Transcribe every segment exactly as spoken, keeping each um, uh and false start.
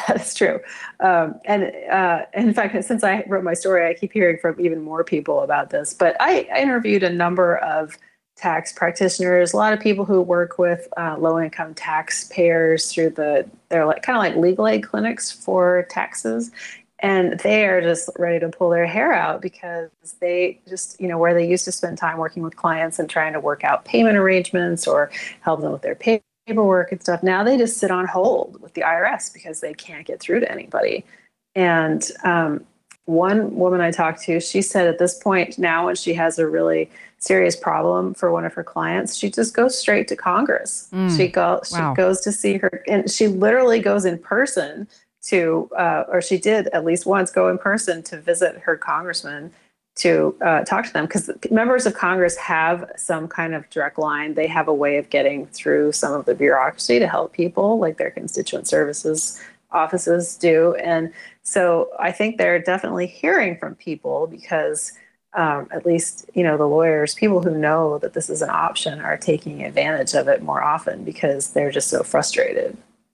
That's true. Um, and uh, in fact, since I wrote my story, I keep hearing from even more people about this. But I, I interviewed a number of tax practitioners, a lot of people who work with uh, low-income taxpayers through the, they're like kind of like legal aid clinics for taxes. And they are just ready to pull their hair out because they just, you know, where they used to spend time working with clients and trying to work out payment arrangements or help them with their pay paperwork and stuff. Now they just sit on hold with the I R S because they can't get through to anybody. And um, one woman I talked to, she said at this point now, when she has a really serious problem for one of her clients, she just goes straight to Congress. Mm. She goes, wow. She goes to see her, and she literally goes in person to, uh, or she did at least once go in person to visit her congressman to uh, talk to them, because members of Congress have some kind of direct line. They have a way of getting through some of the bureaucracy to help people, like their constituent services offices do. And so I think they're definitely hearing from people because um, at least, you know, the lawyers, people who know that this is an option, are taking advantage of it more often because they're just so frustrated.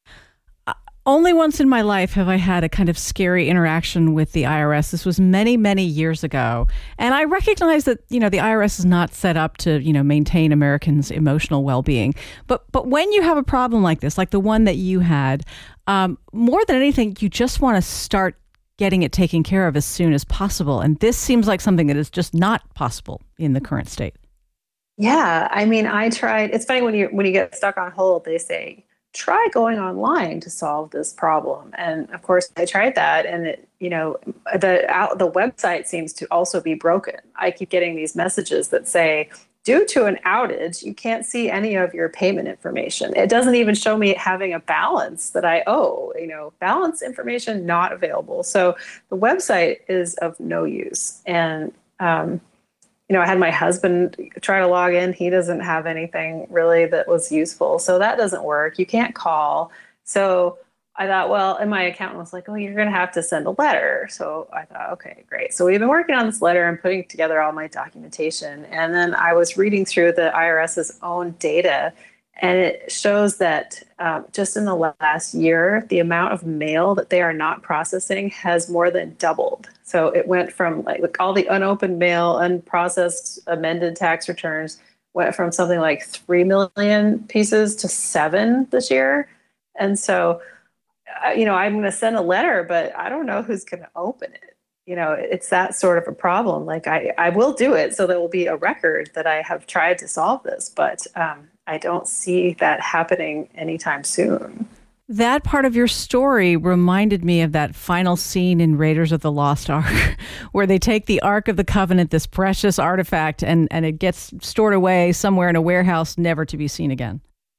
Only once in my life have I had a kind of scary interaction with the I R S. This was many, many years ago. And I recognize that, you know, the I R S is not set up to, you know, maintain Americans' emotional well-being. But but when you have a problem like this, like the one that you had, um, more than anything, you just want to start getting it taken care of as soon as possible. And this seems like something that is just not possible in the current state. Yeah. I mean, I tried. It's funny when you when you get stuck on hold, they say, try going online to solve this problem. And of course I tried that, and it, you know, the out, the website seems to also be broken. I keep getting these messages that say, due to an outage, you can't see any of your payment information. It doesn't even show me having a balance that I owe, you know, balance information not available. So the website is of no use. And, um, you know, I had my husband try to log in. He doesn't have anything really that was useful. So that doesn't work. You can't call. So I thought, well, and my accountant was like, oh, you're going to have to send a letter. So I thought, okay, great. So we've been working on this letter and putting together all my documentation. And then I was reading through the IRS's own data, and it shows that um, just in the last year, the amount of mail that they are not processing has more than doubled. So it went from like, like all the unopened mail, unprocessed amended tax returns went from something like three million pieces to seven this year. And so, uh, you know, I'm going to send a letter, but I don't know who's going to open it. You know, it's that sort of a problem. Like I, I will do it. So there will be a record that I have tried to solve this, but um, I don't see that happening anytime soon. That part of your story reminded me of that final scene in Raiders of the Lost Ark, where they take the Ark of the Covenant, this precious artifact, and, and it gets stored away somewhere in a warehouse, never to be seen again.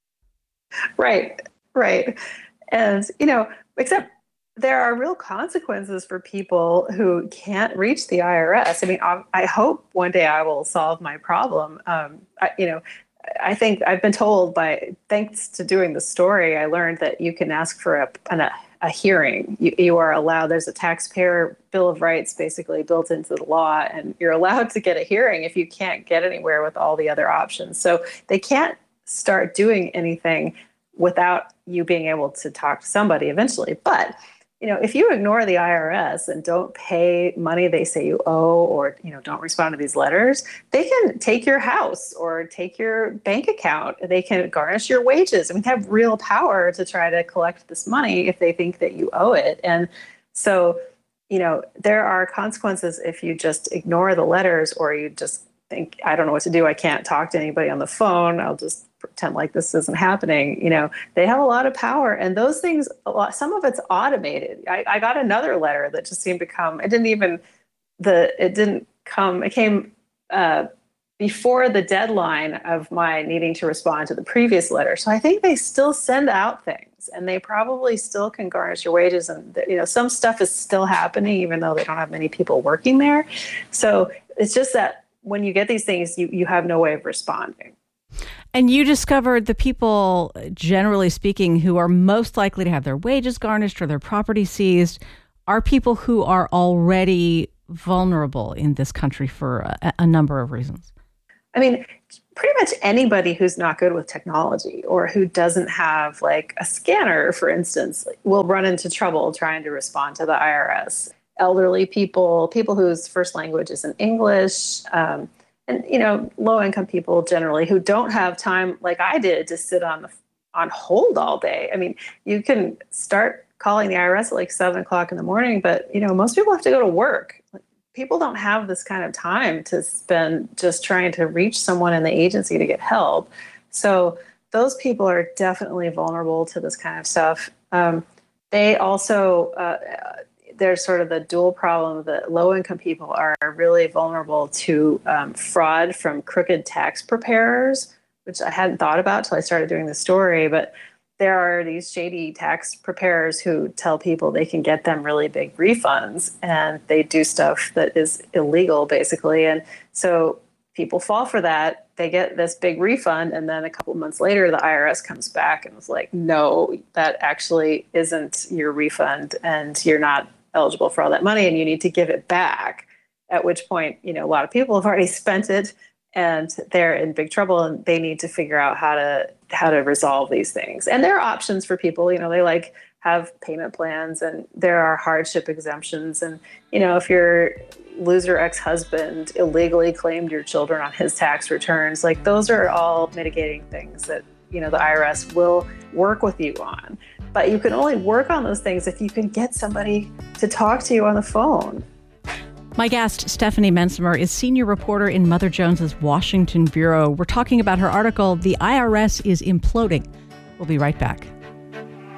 Right, right. And, you know, except there are real consequences for people who can't reach the I R S. I mean, I, I hope one day I will solve my problem. Um, I, you know, I think I've been told by, thanks to doing the story, I learned that you can ask for a, an, a hearing. You, you are allowed, there's a taxpayer bill of rights basically built into the law, and you're allowed to get a hearing if you can't get anywhere with all the other options. So they can't start doing anything without you being able to talk to somebody eventually. But you know, if you ignore the I R S and don't pay money they say you owe, or, you know, don't respond to these letters, they can take your house or take your bank account. They can garnish your wages. I mean, they have real power to try to collect this money if they think that you owe it. And so, you know, there are consequences if you just ignore the letters, or you just think, I don't know what to do. I can't talk to anybody on the phone. I'll just pretend like this isn't happening. You know, they have a lot of power, and those things, a lot, some of it's automated. I, I got another letter that just seemed to come. It didn't even, the, it didn't come, it came uh, before the deadline of my needing to respond to the previous letter. So I think they still send out things, and they probably still can garnish your wages. And, you know, some stuff is still happening, even though they don't have many people working there. So it's just that when you get these things, you, you have no way of responding. And you discovered the people, generally speaking, who are most likely to have their wages garnished or their property seized are people who are already vulnerable in this country for a, a number of reasons. I mean, pretty much anybody who's not good with technology or who doesn't have like a scanner, for instance, will run into trouble trying to respond to the I R S. Elderly people, people whose first language isn't English, um, and you know, low-income people generally who don't have time, like I did, to sit on the on hold all day. I mean, you can start calling the I R S at like seven o'clock in the morning, but you know, most people have to go to work. People don't have this kind of time to spend just trying to reach someone in the agency to get help. So those people are definitely vulnerable to this kind of stuff. Um, they also, uh, there's sort of the dual problem that low-income people are really vulnerable to um, fraud from crooked tax preparers, which I hadn't thought about till I started doing this story. But there are these shady tax preparers who tell people they can get them really big refunds, and they do stuff that is illegal, basically. And so people fall for that. They get this big refund, and then a couple of months later, the I R S comes back and was like, no, that actually isn't your refund, and you're not eligible for all that money, and you need to give it back. At which point, you know, a lot of people have already spent it, and they're in big trouble, and they need to figure out how to how to resolve these things. And there are options for people. You know, they like have payment plans, and there are hardship exemptions. And you know, if your loser ex-husband illegally claimed your children on his tax returns, like those are all mitigating things that, you know, the I R S will work with you on. But you can only work on those things if you can get somebody to talk to you on the phone. My guest, Stephanie Mensimer, is senior reporter in Mother Jones's Washington bureau. We're talking about her article, "The I R S is Imploding." We'll be right back.